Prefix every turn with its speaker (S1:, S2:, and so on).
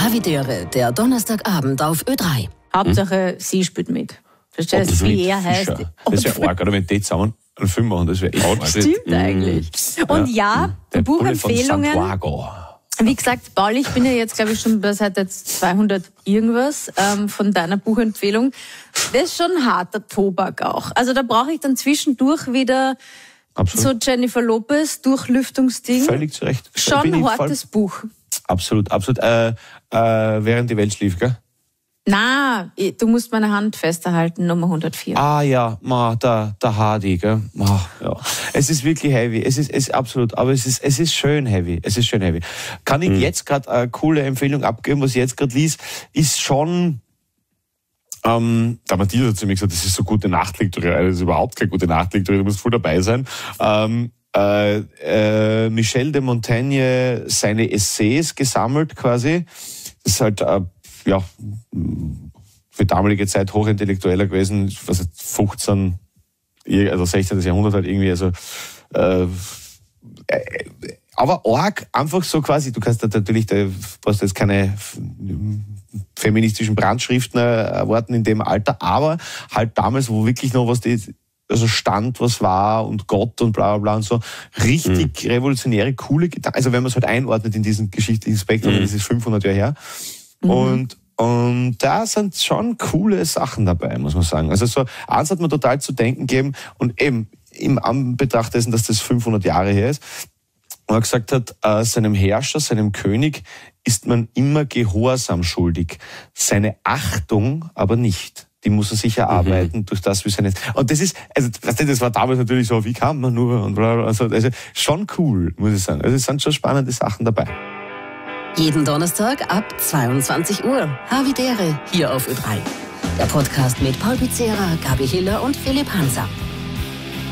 S1: Havidere, der Donnerstagabend auf Ö3.
S2: Hauptsache, sie spielt mit. Verstehst du, wie er heißt?
S3: Das wäre arg, oder wenn die zusammen einen Film machen, das wäre echt arg.
S2: Stimmt eigentlich. Und ja, die Buchempfehlungen. Wie gesagt, Paul, ich bin ja jetzt, glaube ich, schon seit jetzt 200 irgendwas von deiner Buchempfehlung. Das ist schon harter Tobak auch. Also da brauche ich dann zwischendurch wieder so Jennifer Lopez Durchlüftungsding.
S3: Völlig zu Recht.
S2: Schon ein hartes Buch.
S3: Absolut. Während die Welt schlief, gell?
S2: Na, du musst meine Hand festhalten, Nummer 104.
S3: Ah ja, der Hardy, gell? Ja. Es ist wirklich heavy, es ist absolut, aber es ist schön heavy, Kann ich jetzt gerade eine coole Empfehlung abgeben, was ich jetzt gerade lies, ist schon, der Matthias hat zu mir gesagt, das ist so gute Nachtlektüre, das ist überhaupt keine gute Nachtlektüre, du musst voll dabei sein. Michel de Montaigne, seine Essays gesammelt quasi, das ist halt, für damalige Zeit hochintellektueller gewesen, was 16. Jahrhundert halt irgendwie, also aber arg, einfach so quasi, du kannst natürlich, du brauchst jetzt keine feministischen Brandschriften erwarten in dem Alter, aber halt damals, wo wirklich noch was stand, was war und Gott und bla bla bla und so, richtig revolutionäre, coole Gedanken, also wenn man es halt einordnet in diesen geschichtlichen Spektrum, das ist 500 Jahre her. Und da sind schon coole Sachen dabei, muss man sagen. Also so, eins hat mir total zu denken gegeben und eben im Anbetracht dessen, dass das 500 Jahre her ist, wo er gesagt hat, seinem Herrscher, seinem König ist man immer Gehorsam schuldig. Seine Achtung aber nicht. Die muss er sich erarbeiten durch das, wie seine... Und das ist, also das war damals natürlich so, wie kann man nur und bla bla. Also schon cool, muss ich sagen. Also es sind schon spannende Sachen dabei.
S1: Jeden Donnerstag ab 22 Uhr. Havidere, hier auf Ö3. Der Podcast mit Paul Pizzera, Gabi Hiller und Philipp Hanser.